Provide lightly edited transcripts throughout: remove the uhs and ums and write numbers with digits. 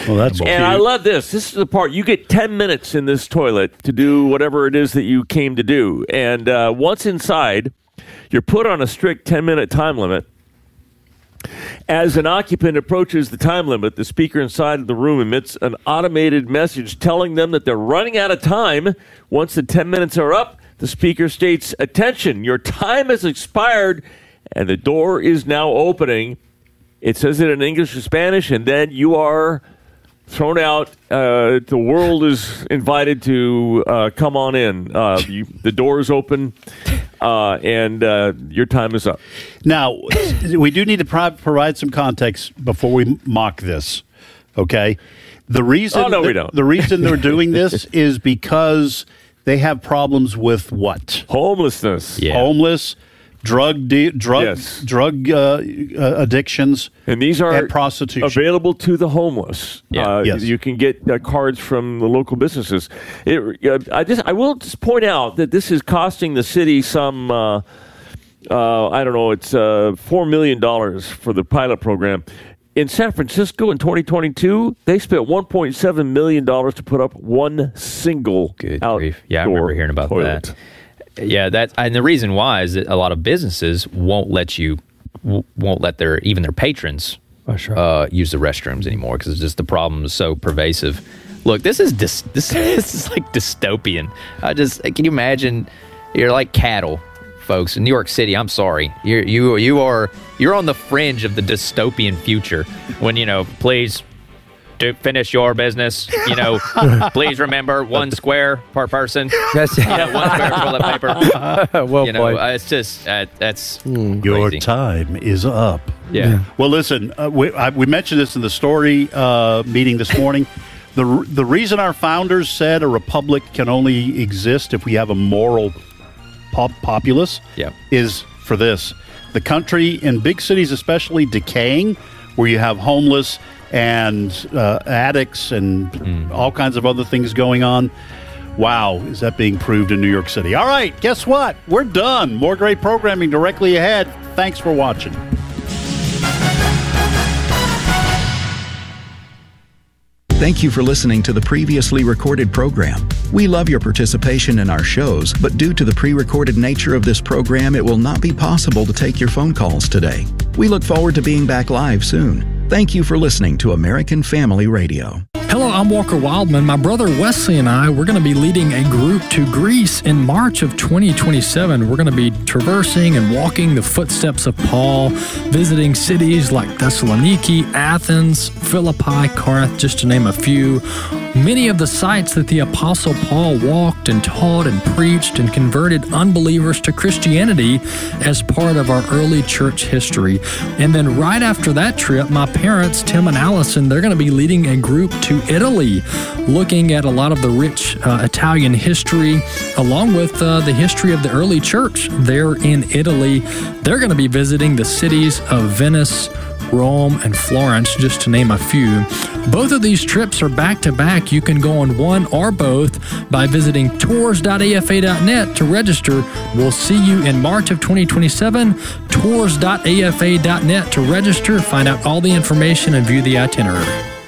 Well, that's And I love this. This is the part. You get 10 minutes in this toilet to do whatever it is that you came to do. And once inside, you're put on a strict 10-minute time limit. As an occupant approaches the time limit, the speaker inside of the room emits an automated message telling them that they're running out of time. Once the 10 minutes are up, the speaker states, "Attention, your time has expired, and the door is now opening." It says it in English and Spanish, and then you are thrown out. The world is invited to come on in. The door is open, and your time is up. Now, we do need to provide some context before we mock this, okay? The reason we don't. The reason they're doing this is because they have problems with what? Homelessness. Yeah. Homeless, drug addictions, And these are and prostitution. available to the homeless. Yeah. Yes. You can get cards from the local businesses. I will just point out that this is costing the city some, I don't know, it's $4 million for the pilot program. In San Francisco in 2022, they spent $1.7 million to put up one single Good outdoor grief. Yeah, I remember hearing about toilet. that. Yeah, and the reason why is that a lot of businesses won't let their patrons use the restrooms anymore because just the problem is so pervasive. Look, this is this is like dystopian. Can you imagine? You're like cattle, folks, in New York City. I'm sorry, you're on the fringe of the dystopian future. When please. To finish your business, please remember 1 square per person. That's 1 square toilet paper. Well played. It's just that's Your crazy. time is up. Yeah. Well, listen, we mentioned this in the story meeting this morning. The reason our founders said a republic can only exist if we have a moral populace is for this. The country, in big cities especially, decaying, where you have homeless and addicts and all kinds of other things going on. Wow, is that being proved in New York City? All right, guess what? We're done. More great programming directly ahead. Thanks for watching. Thank you for listening to the previously recorded program. We love your participation in our shows, but due to the pre-recorded nature of this program, it will not be possible to take your phone calls today. We look forward to being back live soon. Thank you for listening to American Family Radio. Hello, I'm Walker Wildman. My brother Wesley and I, we're going to be leading a group to Greece in March of 2027. We're going to be traversing and walking the footsteps of Paul, visiting cities like Thessaloniki, Athens, Philippi, Corinth, just to name a few. Many of the sites that the Apostle Paul walked and taught and preached and converted unbelievers to Christianity as part of our early church history. And then right after that trip, my parents, Tim and Allison, they're going to be leading a group to Italy, looking at a lot of the rich Italian history, along with the history of the early church there in Italy. They're going to be visiting the cities of Venice, Rome, and Florence, just to name a few. Both of these trips are back-to-back. You can go on one or both by visiting tours.afa.net to register. We'll see you in March of 2027. Tours.afa.net to register, find out all the information, and view the itinerary.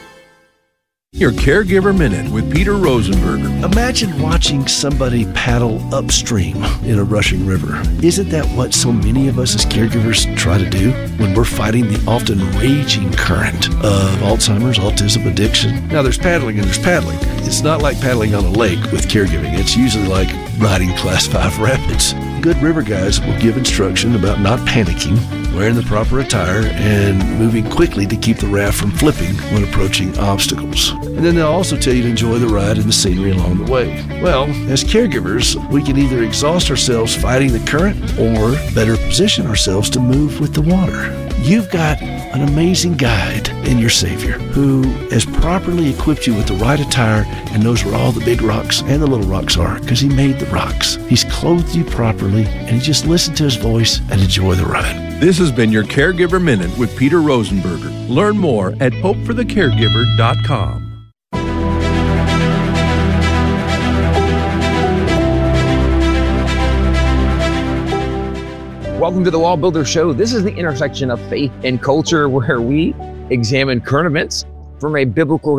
Your Caregiver Minute with Peter Rosenberger. Imagine watching somebody paddle upstream in a rushing river. Isn't that what so many of us as caregivers try to do when we're fighting the often raging current of Alzheimer's, autism, addiction? Now, there's paddling and there's paddling. It's not like paddling on a lake with caregiving. It's usually like riding Class 5 rapids. Good river guys will give instruction about not panicking, wearing the proper attire, and moving quickly to keep the raft from flipping when approaching obstacles. And then they'll also tell you to enjoy the ride and the scenery along the way. Well, as caregivers, we can either exhaust ourselves fighting the current or better position ourselves to move with the water. You've got an amazing guide in your Savior who has properly equipped you with the right attire and knows where all the big rocks and the little rocks are because He made the rocks. He's clothed you properly, and you just listen to His voice and enjoy the ride. This has been your Caregiver Minute with Peter Rosenberger. Learn more at hopeforthecaregiver.com. Welcome to the Wall Builder Show. This is the intersection of faith and culture where we examine current events from a biblical